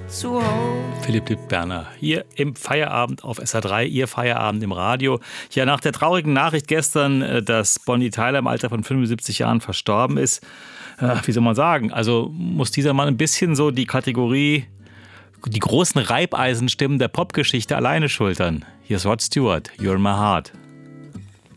zu hold. Philipp Littberner hier im Feierabend auf SR3, Ihr Feierabend im Radio. Ja, nach der traurigen Nachricht gestern, dass Bonnie Tyler im Alter von 75 Jahren verstorben ist, wie soll man sagen, also muss dieser Mann ein bisschen so die Kategorie, die großen Reibeisenstimmen der Popgeschichte alleine schultern. Hier ist Rod Stewart, You're in My Heart.